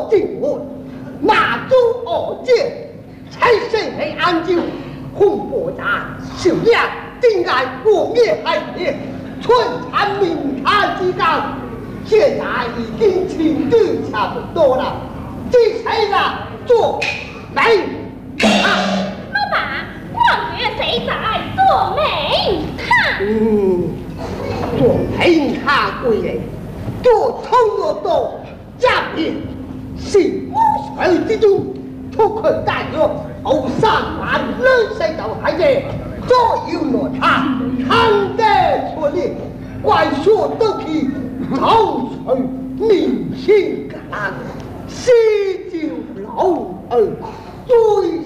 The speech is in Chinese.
我进门，马中二见，才生黑安静，红波扎，手亮定然国灭海灭，春蚕明看之纲，现在已经情绪差不多了，这才让做媒啊！ 妈妈，望月谁在做媒看？ 做媒看归来，做葱肉多，加面是无水之中，出困大药，后三万人世道海者，左右落差，看得出力，怪说得起，长水明心感，西酒老儿。最